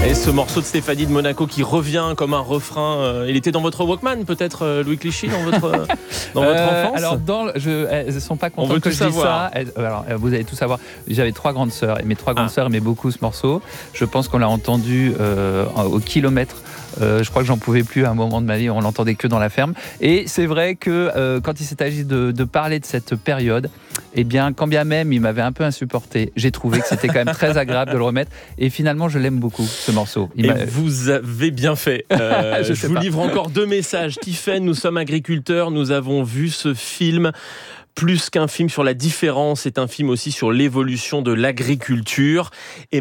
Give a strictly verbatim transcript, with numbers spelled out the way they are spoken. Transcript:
Et ce morceau de Stéphanie de Monaco qui revient comme un refrain, euh, il était dans votre Walkman peut-être, euh, Louis Clichy, dans votre, euh, dans votre Euh, enfance. alors, dans, le- je, elles ne sont pas On veut contentes que tout je dise savoir. ça. Elles- alors, euh, vous allez tout savoir. J'avais trois grandes sœurs et mes trois grandes Ah. sœurs aimaient beaucoup ce morceau. Je pense qu'on l'a entendu euh, au kilomètre. Euh, je crois que j'en pouvais plus à un moment de ma vie. On l'entendait que dans la ferme. Et c'est vrai que euh, quand il s'est agi de, de parler de cette période, eh bien, quand bien même il m'avait un peu insupporté, j'ai trouvé que c'était quand même très agréable de le remettre. Et finalement, je l'aime beaucoup, ce morceau. Il Et m'a- vous avez bien fait. Euh, Je je sais vous pas. livre encore deux messages. Tiffaine, nous sommes agriculteurs, nous avons vu ce film. Plus qu'un film sur la différence, c'est un film aussi sur l'évolution de l'agriculture. Et